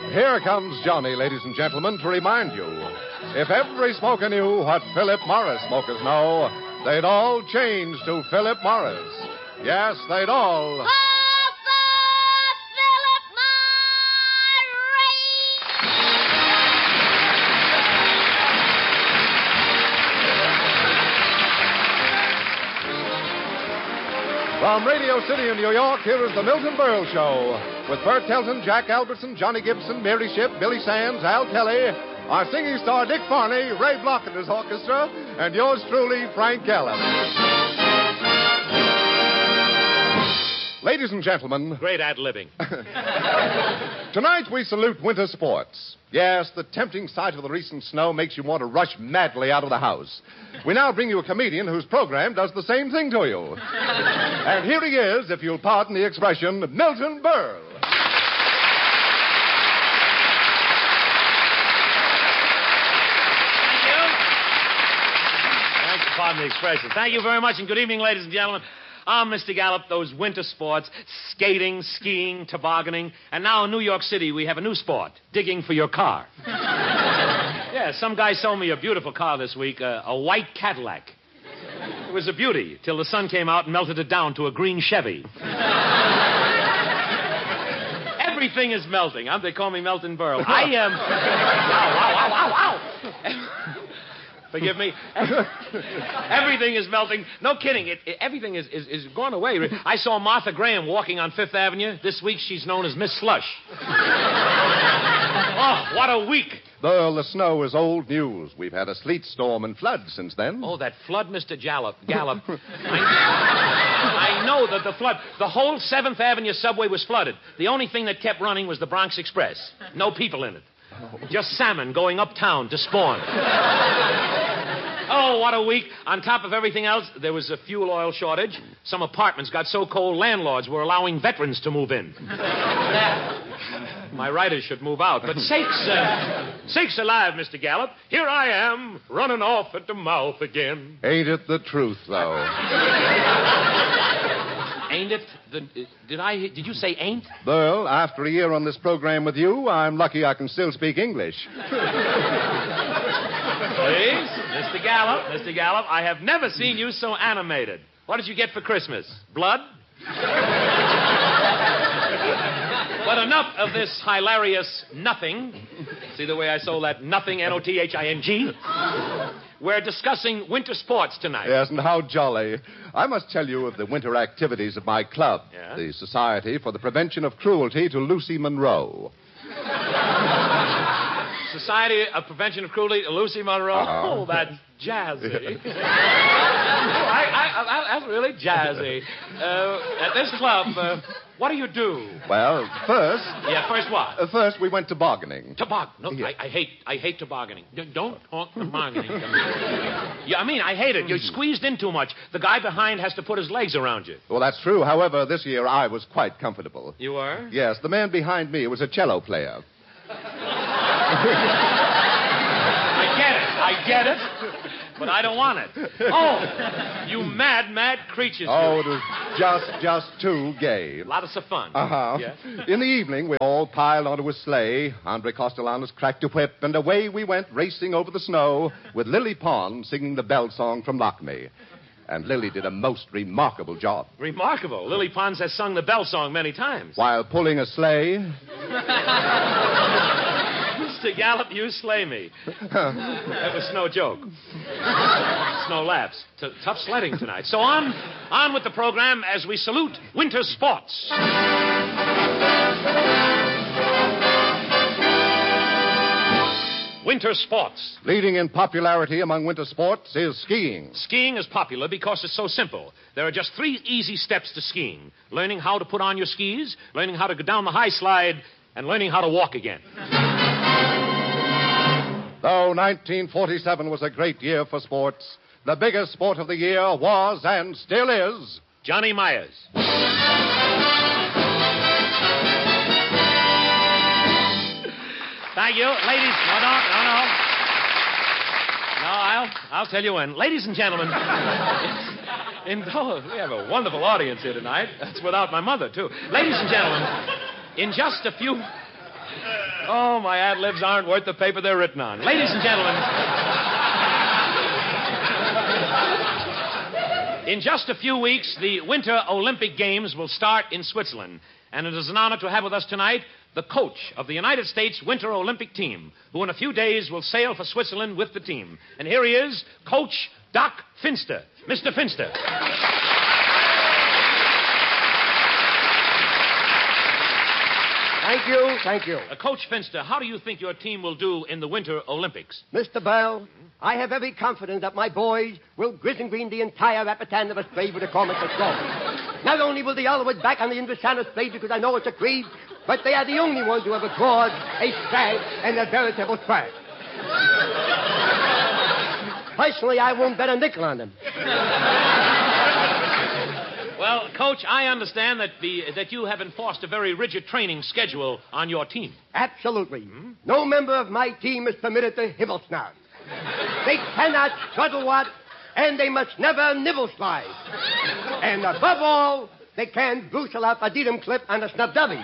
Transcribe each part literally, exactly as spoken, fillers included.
Here comes Johnny, ladies and gentlemen, to remind you. If every smoker knew what Philip Morris smokers know, they'd all change to Philip Morris. Yes, they'd all... From Radio City in New York, here is the Milton Berle Show. With Bert Telton, Jack Albertson, Johnny Gibson, Mary Shipp, Billy Sands, Al Kelly, our singing star Dick Farney, Ray Block and his orchestra, and yours truly, Frank Gallup. Ladies and gentlemen... Great ad-libbing. Tonight we salute winter sports. Yes, the tempting sight of the recent snow makes you want to rush madly out of the house. We now bring you a comedian whose program does the same thing to you. And here he is, if you'll pardon the expression, Milton Berle. Thank you. Thanks for pardon the expression. Thank you very much, and good evening, ladies and gentlemen. I'm Mister Gallup. Those winter sports, skating, skiing, tobogganing, and now in New York City we have a new sport, digging for your car. Yeah, some guy sold me a beautiful car this week, a, a white Cadillac. It was a beauty till the sun came out and melted it down to a green Chevy. Everything is melting. Huh? They call me Milton Berle. I am... Um... Ow, ow, ow, ow, ow. Forgive me. Everything is melting. No kidding. It, it, everything is, is, is gone away. I saw Martha Graham walking on Fifth Avenue. This week she's known as Miss Slush. Oh, what a week. Berle, the snow is old news. We've had a sleet storm and flood since then. Oh, that flood, Mister Gallup. Gallup. I, I know that the flood... The whole Seventh Avenue subway was flooded. The only thing that kept running was the Bronx Express. No people in it. Just salmon going uptown to spawn. Oh, what a week. On top of everything else, there was a fuel oil shortage. Some apartments got so cold, landlords were allowing veterans to move in. My writers should move out. But sakes, uh, sakes alive, Mister Gallup. Here I am, running off at the mouth again. Ain't it the truth, though? Ain't it? The, did I? Did you say ain't? Berle, after a year on this program with you, I'm lucky I can still speak English. Please, Mister Gallup, Mister Gallup, I have never seen you so animated. What did you get for Christmas? Blood? But enough of this hilarious nothing. See the way I sold that nothing, N O T H I N G? We're discussing winter sports tonight. Yes, and how jolly. I must tell you of the winter activities of my club, yeah? the Society for the Prevention of Cruelty to Lucy Monroe. Society of Prevention of Cruelty to Lucy Monroe? Uh-huh. Oh, that's jazzy. oh, I, I, I, that's really jazzy. Uh, at this club, uh, what do you do? Well, first... Yeah, first what? Uh, first, we went tobogganing. Toboggan. No, Yeah. I, I hate I hate tobogganing. D- Don't talk tobogganing to me. Yeah, I mean, I hate it. You're squeezed in too much. The guy behind has to put his legs around you. Well, that's true. However, this year I was quite comfortable. You were? Yes, the man behind me was a cello player. I get it. I get it. But I don't want it. Oh, you mad, mad creatures. Oh, you. it was just, just too gay. Lots of fun. Uh-huh. Yeah. In the evening, we all piled onto a sleigh. Andre Castellanos cracked a whip, and away we went racing over the snow with Lily Pond singing the bell song from Lock Me. And Lily did a most remarkable job. Remarkable. Lily Pons has sung the bell song many times. While pulling a sleigh... Mister Gallup, you slay me. That was no joke. Snow laughs. T- tough sledding tonight. So on, on with the program as we salute winter sports. Winter sports. Leading in popularity among winter sports is skiing. Skiing is popular because it's so simple. There are just three easy steps to skiing. Learning how to put on your skis, learning how to go down the high slide, and learning how to walk again. Though nineteen forty-seven was a great year for sports, the biggest sport of the year was and still is... Johnny Myers. Thank you. Ladies, no, no, no, no. No, I'll, I'll tell you when. Ladies and gentlemen, in, oh, we have a wonderful audience here tonight. That's without my mother, too. Ladies and gentlemen, in just a few... Oh, my ad-libs aren't worth the paper they're written on. Ladies and gentlemen, in just a few weeks, the Winter Olympic Games will start in Switzerland. And it is an honor to have with us tonight the coach of the United States Winter Olympic team, who in a few days will sail for Switzerland with the team. And here he is, Coach Doc Finster. Mister Finster. Thank you, thank you. Uh, Coach Finster, how do you think your team will do in the Winter Olympics? Mister Bell, I have every confidence that my boys will grit and green the entire Rapitan of a straight with a comet to go. Not only will they all the way back on the English Channel straight because I know it's a creed, but they are the only ones who have caused a sad and a veritable threat. Personally, I won't bet a nickel on them. Well, Coach, I understand that the that you have enforced a very rigid training schedule on your team. Absolutely. Hmm? No member of my team is permitted to hibble snark. They cannot shuttle what, and they must never nibble slide. And above all, they can't brussel up a dedum clip on a snubdubby.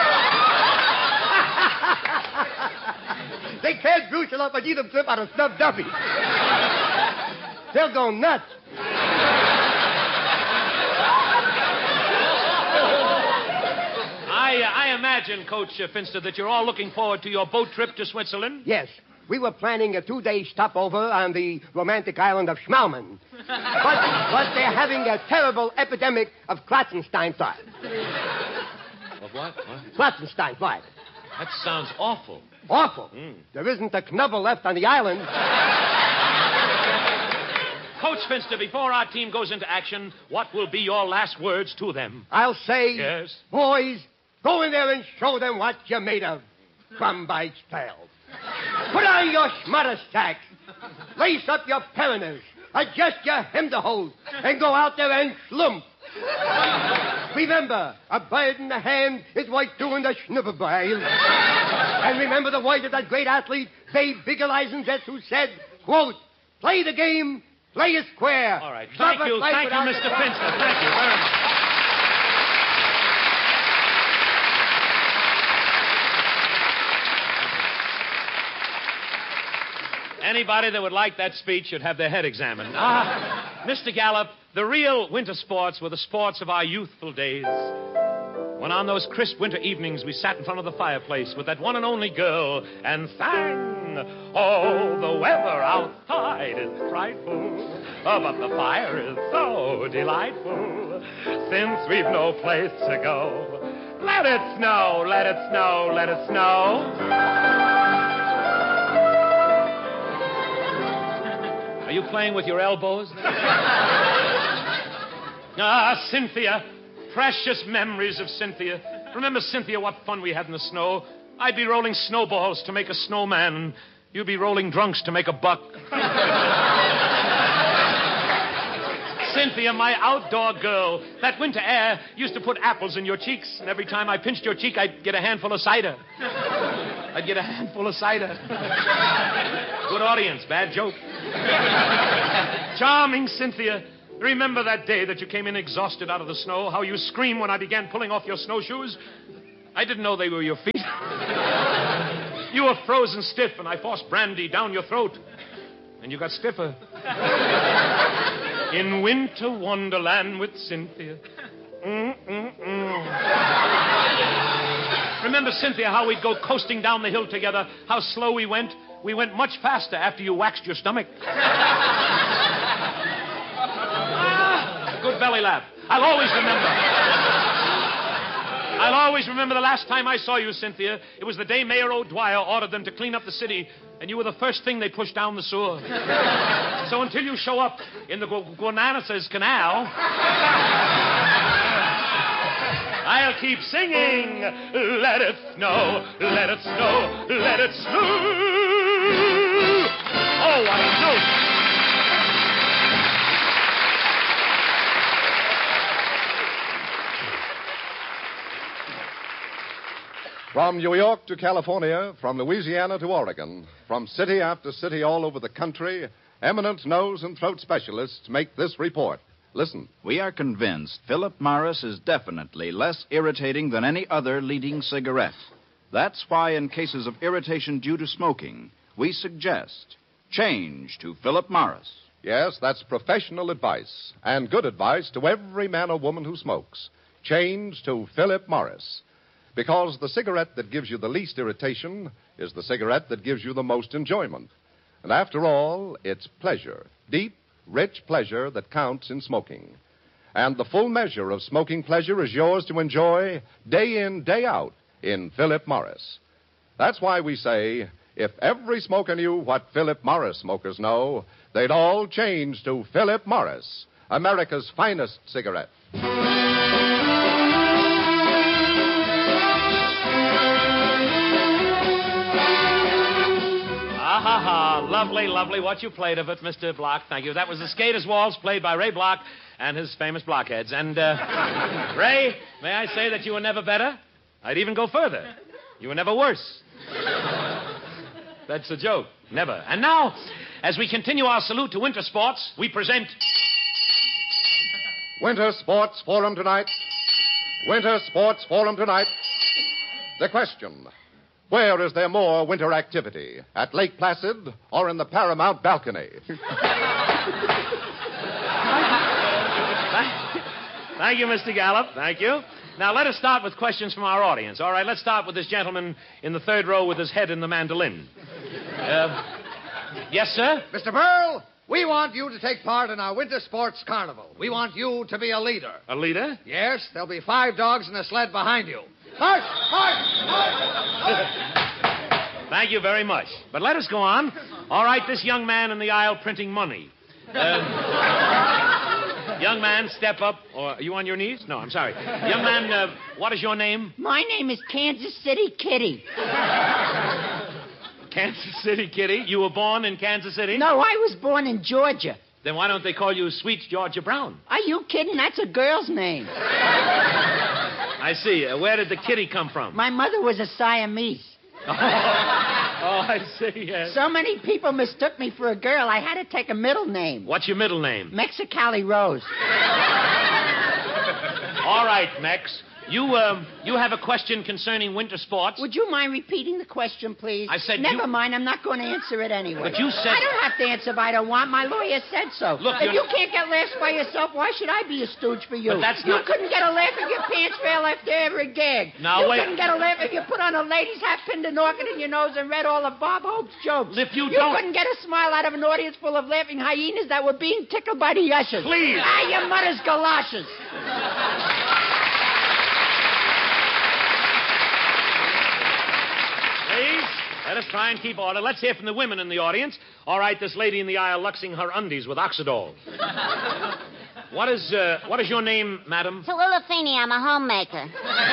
They can't brussel up a dedum clip on a snubdubby. They'll go nuts. I, uh, I imagine, Coach uh, Finster, that you're all looking forward to your boat trip to Switzerland. Yes. We were planning a two-day stopover on the romantic island of Schmalman. But, but they're having a terrible epidemic of Klotzenstein fly. Of what? What? Klotzenstein fly. That sounds awful. Awful? Mm. There isn't a knubble left on the island. Coach Finster, before our team goes into action, what will be your last words to them? I'll say, yes, boys, go in there and show them what you're made of. Crumb-bite style. Put on your schmutter sack. Lace up your perinas. Adjust your hem to hold. And go out there and slump. Remember, a bird in the hand is worth doing the schnubberbeil. And remember the words of that great athlete, Babe Bigelizenzetz, who said, quote, play the game, play it square. All right. Thank you. Thank you, Mister Finster. Thank you very much. Anybody that would like that speech should have their head examined. Ah, Mister Gallup, the real winter sports were the sports of our youthful days. When on those crisp winter evenings we sat in front of the fireplace with that one and only girl and sang, oh, the weather outside is frightful, oh, but the fire is so delightful. Since we've no place to go, let it snow, let it snow, let it snow. Are you playing with your elbows? Ah, Cynthia. Precious memories of Cynthia. Remember, Cynthia, what fun we had in the snow? I'd be rolling snowballs to make a snowman, and you'd be rolling drunks to make a buck. Cynthia, my outdoor girl. That winter air used to put apples in your cheeks, and every time I pinched your cheek, I'd get a handful of cider. I'd get a handful of cider. Good audience, bad joke. Charming Cynthia. Remember that day that you came in exhausted out of the snow? How you screamed when I began pulling off your snowshoes? I didn't know they were your feet. You were frozen stiff, and I forced brandy down your throat. And you got stiffer. In winter wonderland with Cynthia. Mm-mm-mm. Remember, Cynthia, how we'd go coasting down the hill together, how slow we went? We went much faster after you waxed your stomach. Ah, good belly laugh. I'll always remember. I'll always remember the last time I saw you, Cynthia. It was the day Mayor O'Dwyer ordered them to clean up the city, and you were the first thing they pushed down the sewer. So until you show up in the Gu- Guananas Canal, I'll keep singing, let it snow, let it snow, let it snow. Oh, what a note. From New York to California, from Louisiana to Oregon, from city after city all over the country, eminent nose and throat specialists make this report. Listen. We are convinced Philip Morris is definitely less irritating than any other leading cigarette. That's why in cases of irritation due to smoking, we suggest change to Philip Morris. Yes, that's professional advice, and good advice to every man or woman who smokes. Change to Philip Morris. Because the cigarette that gives you the least irritation is the cigarette that gives you the most enjoyment. And after all, it's pleasure, deep, rich pleasure that counts in smoking. And the full measure of smoking pleasure is yours to enjoy day in, day out in Philip Morris. That's why we say, if every smoker knew what Philip Morris smokers know, they'd all change to Philip Morris, America's finest cigarette. Ah, ha, ha. Lovely, lovely what you played of it, Mister Block. Thank you. That was The Skater's Waltz, played by Ray Block and his famous blockheads. And, uh, Ray, may I say that you were never better? I'd even go further. You were never worse. That's a joke. Never. And now, as we continue our salute to winter sports, we present... Winter Sports Forum tonight. Winter Sports Forum tonight. The question... Where is there more winter activity? At Lake Placid or in the Paramount balcony? Thank you, Mister Gallup. Thank you. Now, let us start with questions from our audience. All right, let's start with this gentleman in the third row with his head in the mandolin. Uh, yes, sir? Mister Burl, we want you to take part in our Winter Sports Carnival. We want you to be a leader. A leader? Yes, there'll be five dogs in a sled behind you. March! March! March! Thank you very much. But let us go on. All right, this young man in the aisle printing money. Uh, young man, step up. Or are you on your knees? No, I'm sorry. Young man, uh, what is your name? My name is Kansas City Kitty. Kansas City Kitty? You were born in Kansas City? No, I was born in Georgia. Then why don't they call you Sweet Georgia Brown? Are you kidding? That's a girl's name. I see. Uh, where did the kitty come from? My mother was a Siamese. Oh, I see, yes. So many people mistook me for a girl, I had to take a middle name. What's your middle name? Mexicali Rose. All right, Mex. You, um, you have a question concerning winter sports? Would you mind repeating the question, please? I said Never you... mind, I'm not going to answer it anyway. But you said... I don't have to answer if I don't want. My lawyer said so. Look, if you're... you can't get laughs by yourself, why should I be a stooge for you? But that's you not... couldn't get a laugh if your pants fell after every gag. Now, you wait... couldn't get a laugh if you put on a lady's hat, pinned an orchid in your nose, and read all of Bob Hope's jokes. If you, you don't... You couldn't get a smile out of an audience full of laughing hyenas that were being tickled by the ushers. Please! Ah, your mother's galoshes. Please, let us try and keep order. Let's hear from the women in the audience. All right, this lady in the aisle luxing her undies with Oxidol. What is, uh, what is your name, madam? Tallulah Feeney. I'm a homemaker.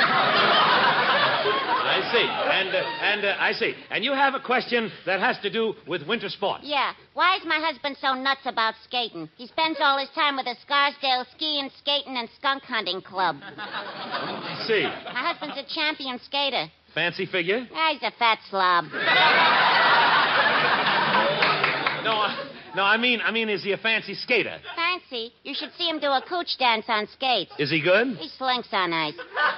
I see. And, uh, and uh, I see. And you have a question that has to do with winter sports. Yeah. Why is my husband so nuts about skating? He spends all his time with the Scarsdale Skiing, Skating, and Skunk Hunting Club. I see. My husband's a champion skater. Fancy figure? Ah, he's a fat slob. No, uh, no, I mean, I mean, is he a fancy skater? Fancy? You should see him do a cooch dance on skates. Is he good? He slinks on ice.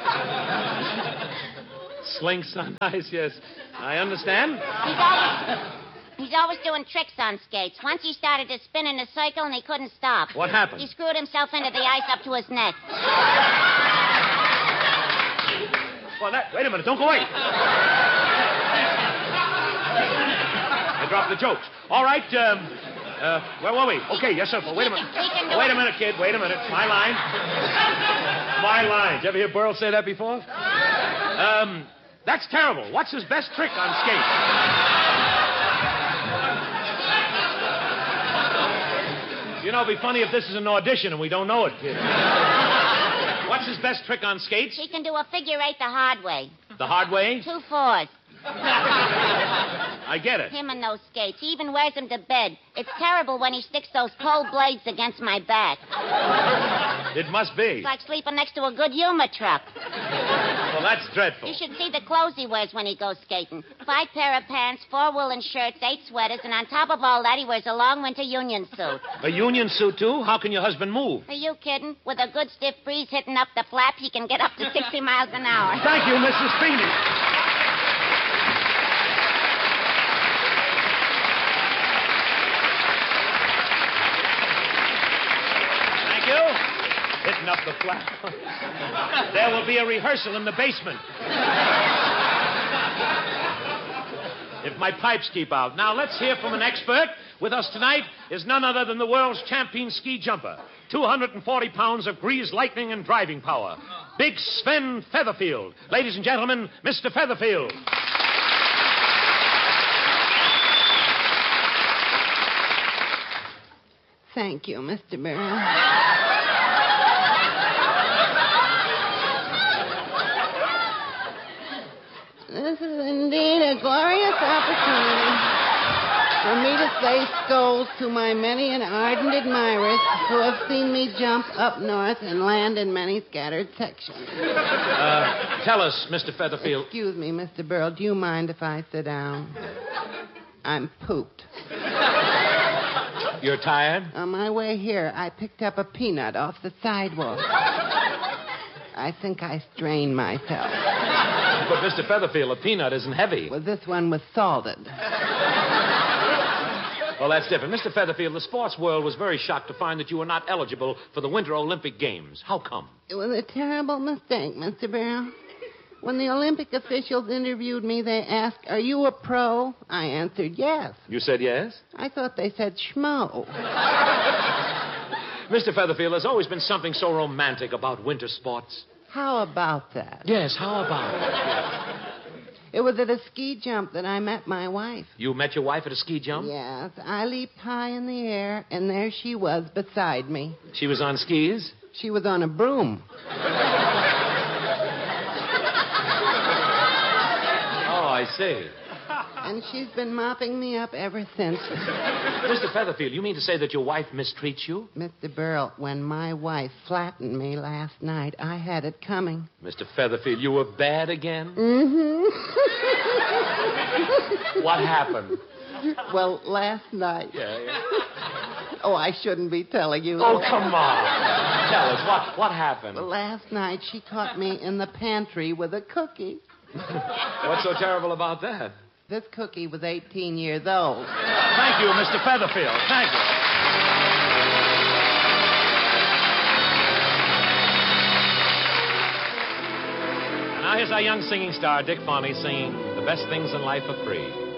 Slinks on ice, yes. I understand. He's always, he's always doing tricks on skates. Once he started to spin in a circle and he couldn't stop. What happened? He screwed himself into the ice up to his neck. Well, that, wait a minute. Don't go away. I dropped the jokes. All right. Um, uh, where were we? Okay, yes, sir. Well, wait a minute. Wait a minute, kid. Wait a minute. My line. My line. Did you ever hear Burl say that before? Um, that's terrible. What's his best trick on skates? You know, it'd be funny if this is an audition and we don't know it, kid. What's his best trick on skates? He can do a figure eight the hard way. The hard way? Two fours. I get it. Him and those skates. He even wears them to bed. It's terrible when he sticks those cold blades against my back. It must be. It's like sleeping next to a good humor truck. Well, that's dreadful. You should see the clothes he wears when he goes skating. Five pair of pants, four woolen shirts, eight sweaters, and on top of all that, he wears a long winter union suit. A union suit, too? How can your husband move? Are you kidding? With a good stiff breeze hitting up the flap, he can get up to sixty miles an hour. Thank you, Missus Feeney. Well, there will be a rehearsal in the basement. If my pipes keep out. Now, let's hear from an expert. With us tonight is none other than the world's champion ski jumper. two hundred forty pounds of greased lightning and driving power. Big Sven Featherfield. Ladies and gentlemen, Mister Featherfield. Thank you, Mister Burrow. This is indeed a glorious opportunity for me to say scolds to my many and ardent admirers who have seen me jump up north and land in many scattered sections. Uh, tell us, Mister Featherfield. Excuse me, Mister Burrow, do you mind if I sit down? I'm pooped. You're tired? On my way here, I picked up a peanut off the sidewalk. I think I strained myself. But, Mister Featherfield, a peanut isn't heavy. Well, this one was salted. Well, that's different. Mister Featherfield, the sports world was very shocked to find that you were not eligible for the Winter Olympic Games. How come? It was a terrible mistake, Mister Burrow. When the Olympic officials interviewed me, they asked, "Are you a pro?" I answered, yes. You said yes? I thought they said schmo. Mister Featherfield, there's always been something so romantic about winter sports. How about that? Yes, how about it? It was at a ski jump that I met my wife. You met your wife at a ski jump? Yes. I leaped high in the air, and there she was beside me. She was on skis? She was on a broom. Oh, I see. And she's been mopping me up ever since. Mister Featherfield, you mean to say that your wife mistreats you? Mister Burrell, when my wife flattened me last night, I had it coming. Mister Featherfield, you were bad again? Mm-hmm. What happened? Well, last night. Yeah, yeah. Oh, I shouldn't be telling you. Oh, come on. Tell us, what, what happened? Well, last night she caught me in the pantry with a cookie. What's so terrible about that? This cookie was eighteen years old. Thank you, Mister Featherfield. Thank you. And now here's our young singing star, Dick Farney, singing The Best Things in Life Are Free.